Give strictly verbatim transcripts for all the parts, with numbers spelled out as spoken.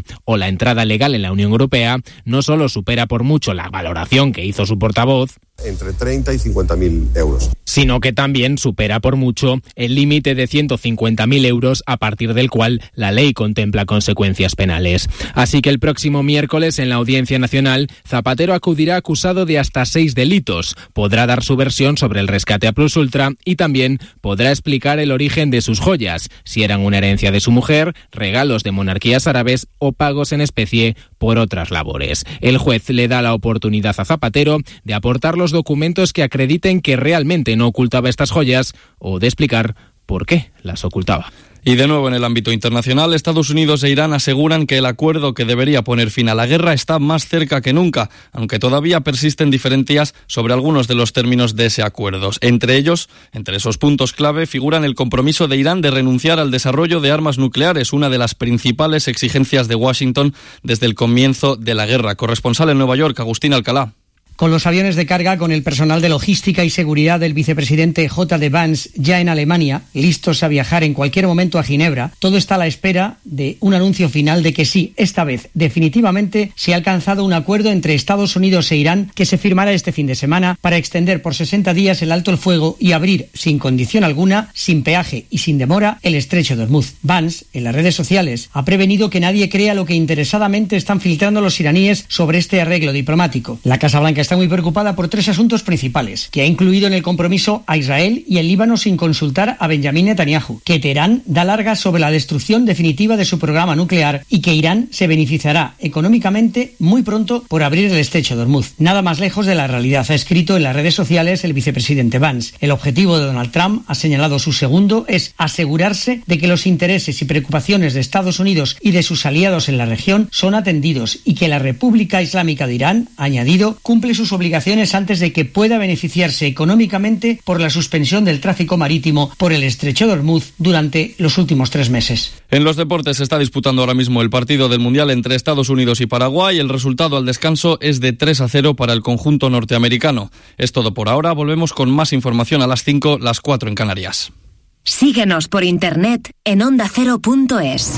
España o la entrada legal en la Unión Europea, no solo supera por mucho la valoración que hizo su portavoz, entre treinta y cincuenta mil euros, sino que también supera por mucho el límite de ciento cincuenta mil euros a partir del cual la ley contempla consecuencias penales. Así que el próximo miércoles en la Audiencia Nacional, Zapatero acudirá acusado de hasta seis delitos. Podrá dar su versión sobre el rescate a Plus Ultra y también podrá explicar el origen de sus joyas, si eran una herencia de su mujer, regalos de monarquías árabes o pagos en especie por otras labores. El juez le da la oportunidad a Zapatero de aportar los documentos que acrediten que realmente no ocultaba estas joyas o de explicar por qué las ocultaba. Y de nuevo en el ámbito internacional, Estados Unidos e Irán aseguran que el acuerdo que debería poner fin a la guerra está más cerca que nunca, aunque todavía persisten diferencias sobre algunos de los términos de ese acuerdo. Entre ellos, entre esos puntos clave, figuran el compromiso de Irán de renunciar al desarrollo de armas nucleares, una de las principales exigencias de Washington desde el comienzo de la guerra. Corresponsal en Nueva York, Agustín Alcalá. Con los aviones de carga, con el personal de logística y seguridad del vicepresidente J D Vance ya en Alemania, listos a viajar en cualquier momento a Ginebra, todo está a la espera de un anuncio final de que sí, esta vez, definitivamente, se ha alcanzado un acuerdo entre Estados Unidos e Irán que se firmará este fin de semana para extender por sesenta días el alto el fuego y abrir, sin condición alguna, sin peaje y sin demora, el estrecho de Hormuz. Vance, en las redes sociales, ha prevenido que nadie crea lo que interesadamente están filtrando los iraníes sobre este arreglo diplomático. La Casa Blanca está muy preocupada por tres asuntos principales, que ha incluido en el compromiso a Israel y el Líbano sin consultar a Benjamín Netanyahu, que Teherán da largas sobre la destrucción definitiva de su programa nuclear y que Irán se beneficiará económicamente muy pronto por abrir el estrecho de Hormuz. Nada más lejos de la realidad, ha escrito en las redes sociales el vicepresidente Vance. El objetivo de Donald Trump, ha señalado su segundo, es asegurarse de que los intereses y preocupaciones de Estados Unidos y de sus aliados en la región son atendidos y que la República Islámica de Irán, ha añadido, cumple sus obligaciones antes de que pueda beneficiarse económicamente por la suspensión del tráfico marítimo por el estrecho de Hormuz durante los últimos tres meses. En los deportes se está disputando ahora mismo el partido del Mundial entre Estados Unidos y Paraguay. El resultado al descanso es de tres a cero para el conjunto norteamericano. Es todo por ahora. Volvemos con más información a las cinco, las cuatro en Canarias. Síguenos por internet en onda cero punto es.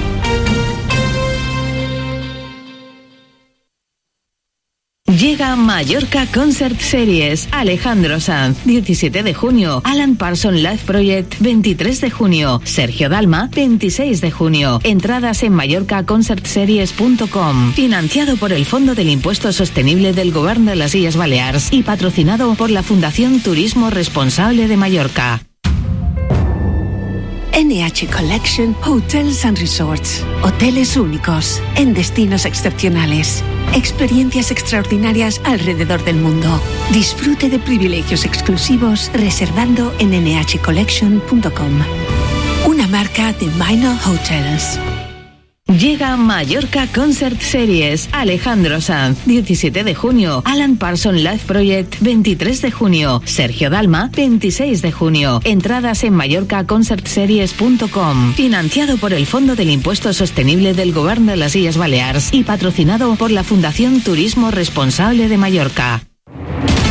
Llega Mallorca Concert Series, Alejandro Sanz, diecisiete de junio, Alan Parsons Live Project, veintitrés de junio, Sergio Dalma, veintiséis de junio. Entradas en mallorca concert series punto com, financiado por el Fondo del Impuesto Sostenible del Gobierno de las Illes Baleares y patrocinado por la Fundación Turismo Responsable de Mallorca. N H Collection Hotels and Resorts. Hoteles únicos, en destinos excepcionales. Experiencias extraordinarias alrededor del mundo. Disfrute de privilegios exclusivos reservando en n h collection punto com. Una marca de Minor Hotels. Llega Mallorca Concert Series, Alejandro Sanz, diecisiete de junio, Alan Parsons Live Project, veintitrés de junio, Sergio Dalma, veintiséis de junio. Entradas en mallorca concert series punto com, financiado por el Fondo del Impuesto Sostenible del Gobierno de las Illes Baleares y patrocinado por la Fundación Turismo Responsable de Mallorca.